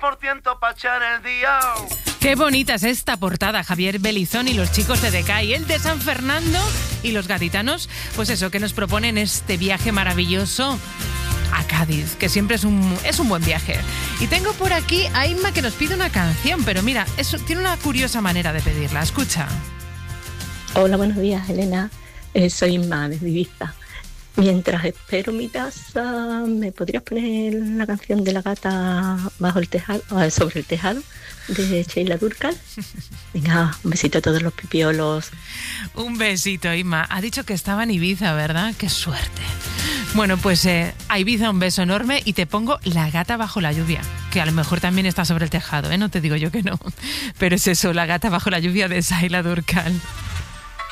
100% pa' echar el día. Qué bonita es esta portada, Javier Belizón y los chicos de Decay, el de San Fernando y los gaditanos, pues eso, que nos proponen este viaje maravilloso a Cádiz, que siempre es un buen viaje. Y tengo por aquí a Inma que nos pide una canción, pero mira, tiene una curiosa manera de pedirla, escucha. Hola, buenos días, Elena. Soy Inma de Ibiza. Mientras espero mi taza, ¿me podrías poner la canción de la gata bajo el tejado, sobre el tejado, de Sheila Dúrcal? Venga, un besito a todos los pipiolos. Un besito, Inma. Ha dicho que estaba en Ibiza, ¿verdad? ¡Qué suerte! Bueno, pues a Ibiza un beso enorme y te pongo La gata bajo la lluvia, que a lo mejor también está sobre el tejado, ¿eh? No te digo yo que no. Pero es eso, La gata bajo la lluvia de Sheila Dúrcal.